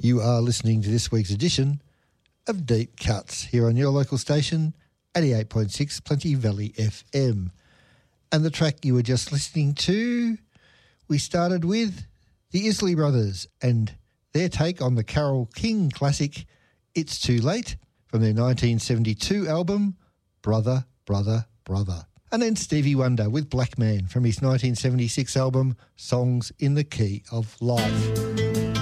You are listening to this week's edition of Deep Cuts here on your local station, 88.6 Plenty Valley FM. And the track you were just listening to, we started with the Isley Brothers and their take on the Carole King classic It's Too Late from their 1972 album Brother, Brother, Brother. And then Stevie Wonder with Black Man from his 1976 album Songs in the Key of Life.